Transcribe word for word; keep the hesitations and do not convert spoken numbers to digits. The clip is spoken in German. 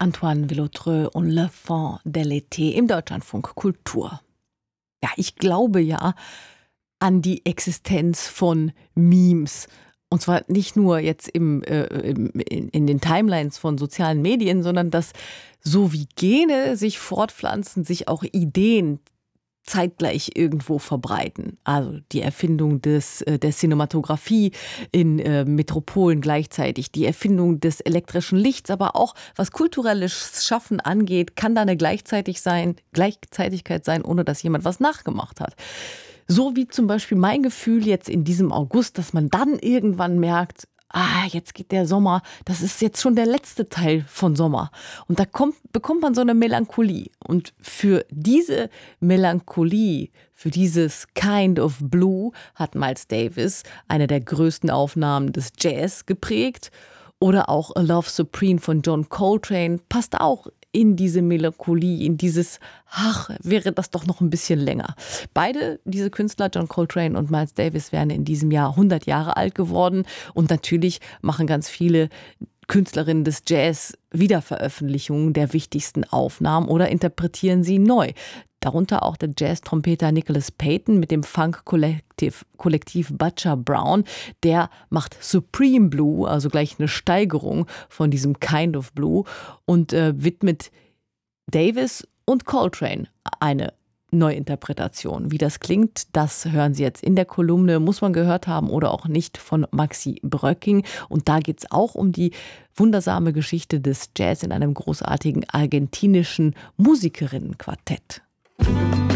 Antoine Vélotreux und Le Fond de l'été im Deutschlandfunk Kultur. Ja, ich glaube ja an die Existenz von Memes. Und zwar nicht nur jetzt im, äh, im, in, in den Timelines von sozialen Medien, sondern dass so wie Gene sich fortpflanzen, sich auch Ideen zeitgleich irgendwo verbreiten. Also die Erfindung des, äh, der Cinematografie in äh, Metropolen gleichzeitig, die Erfindung des elektrischen Lichts, aber auch was kulturelles Schaffen angeht, kann da eine gleichzeitig sein, Gleichzeitigkeit sein, ohne dass jemand was nachgemacht hat. So wie zum Beispiel mein Gefühl jetzt in diesem August, dass man dann irgendwann merkt, ah, jetzt geht der Sommer, das ist jetzt schon der letzte Teil von Sommer. Und da kommt, bekommt man so eine Melancholie. Und für diese Melancholie, für dieses Kind of Blue hat Miles Davis eine der größten Aufnahmen des Jazz geprägt. Oder auch A Love Supreme von John Coltrane passt auch in diese Melancholie, in dieses, ach, wäre das doch noch ein bisschen länger. Beide, diese Künstler, John Coltrane und Miles Davis, wären in diesem Jahr hundert Jahre alt geworden. Und natürlich machen ganz viele Künstlerinnen des Jazz Wiederveröffentlichungen der wichtigsten Aufnahmen oder interpretieren sie neu. Darunter auch der Jazz-Trompeter Nicholas Payton mit dem Funk-Kollektiv Kollektiv Butcher Brown. Der macht Supreme Blue, also gleich eine Steigerung von diesem Kind of Blue und äh, widmet Davis und Coltrane eine Neuinterpretation. Wie das klingt, das hören Sie jetzt in der Kolumne, muss man gehört haben oder auch nicht, von Maxi Bröcking. Und da geht es auch um die wundersame Geschichte des Jazz in einem großartigen argentinischen Musikerinnenquartett.